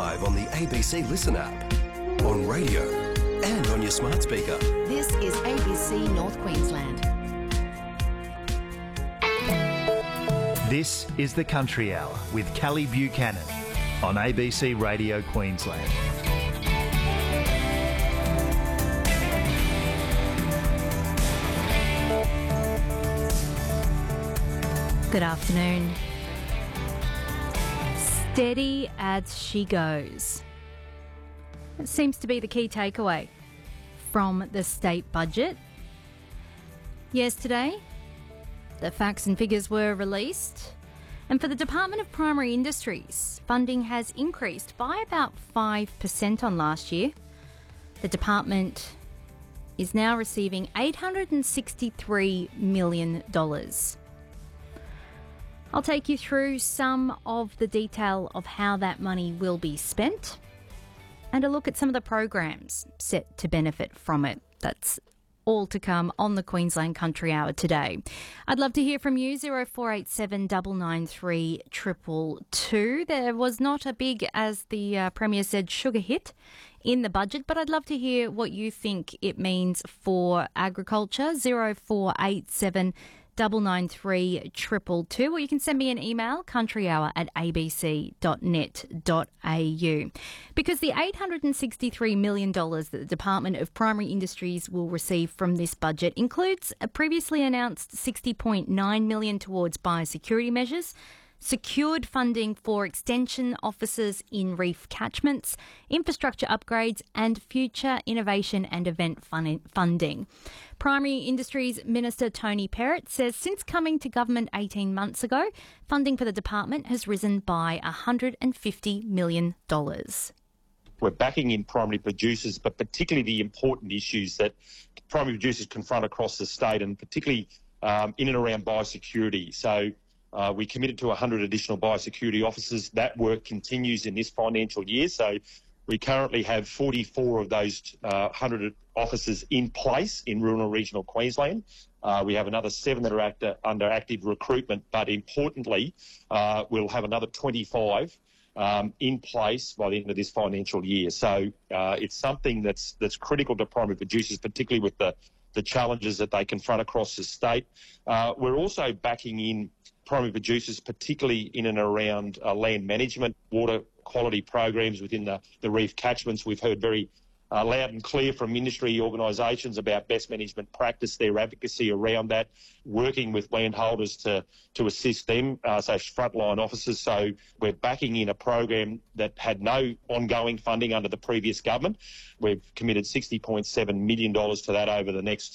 live on the ABC Listen app, on radio and on your smart speaker. This is ABC North Queensland. This is the Country Hour with Callie Buchanan on ABC Radio Queensland. Good afternoon. Steady as she goes. It seems to be the key takeaway from the state budget. Yesterday, the facts and figures were released, and for the Department of Primary Industries, funding has increased by about 5% on last year. The department is now receiving $863 million. I'll take you through some of the detail of how that money will be spent and a look at some of the programs set to benefit from it. That's all to come on the Queensland Country Hour today. I'd love to hear from you, 0487 993 222. There was not a big, as the Premier said, sugar hit in the budget, but I'd love to hear what you think it means for agriculture, 0487 993 222, or you can send me an email, countryhour@abc.net.au. Because the $863 million that the Department of Primary Industries will receive from this budget includes a previously announced $60.9 million towards biosecurity measures, secured funding for extension offices in reef catchments, infrastructure upgrades and future innovation and event funding. Primary Industries Minister Tony Perrott says since coming to government 18 months ago, funding for the department has risen by $150 million. We're backing in primary producers, but particularly the important issues that primary producers confront across the state, and particularly in and around biosecurity. So we committed to 100 additional biosecurity officers. That work continues in this financial year. So we currently have 44 of those 100 officers in place in rural and regional Queensland. We have another 7 that are under active recruitment, but importantly, we'll have another 25 in place by the end of this financial year. So it's something that's critical to primary producers, particularly with the challenges that they confront across the state. We're also backing in primary producers, particularly in and around land management, water quality programs within the reef catchments. We've heard very loud and clear from industry organisations about best management practice, their advocacy around that, working with landholders to assist them, so frontline officers. So we're backing in a program that had no ongoing funding under the previous government. We've committed $60.7 million to that over the next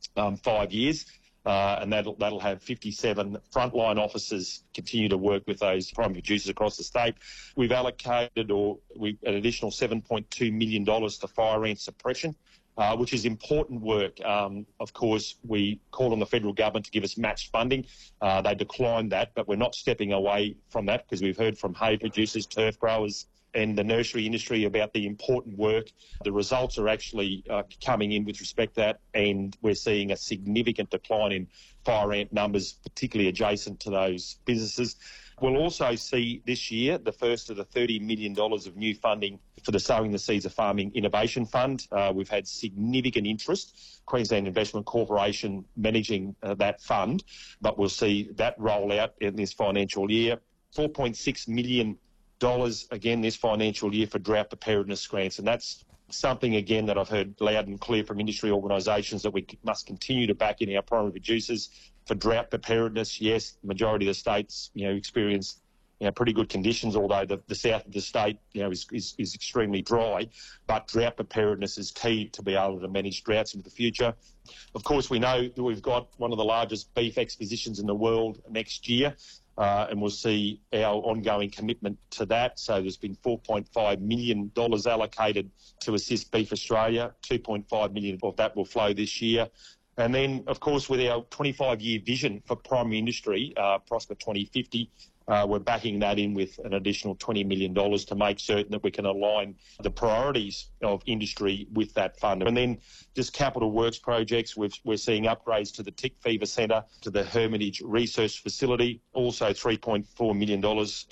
5 years. And that'll have 57 frontline officers continue to work with those primary producers across the state. We've allocated an additional $7.2 million to fire ant suppression, which is important work. Of course, we called on the federal government to give us matched funding. They declined that, but we're not stepping away from that because we've heard from hay producers, turf growers, and the nursery industry about the important work. The results are actually coming in with respect to that, and we're seeing a significant decline in fire ant numbers, particularly adjacent to those businesses. We'll also see this year the first of the $30 million of new funding for the Sowing the Seeds of Farming Innovation Fund. We've had significant interest, Queensland Investment Corporation managing that fund, but we'll see that roll out in this financial year. $4.6 million again this financial year for drought preparedness grants, and that's something again that I've heard loud and clear from industry organisations that we must continue to back in our primary producers for drought preparedness. Yes, the majority of the states experience pretty good conditions, although the south of the state is extremely dry, but drought preparedness is key to be able to manage droughts into the future. Of course, we know that we've got one of the largest beef expositions in the world next year. And we'll see our ongoing commitment to that. So there's been $4.5 million allocated to assist Beef Australia. $2.5 million of that will flow this year. And then, of course, with our 25-year vision for primary industry, Prosper 2050, we're backing that in with an additional $20 million to make certain that we can align the priorities of industry with that fund. And then just capital works projects, we're seeing upgrades to the Tick Fever Centre, to the Hermitage Research Facility, also $3.4 million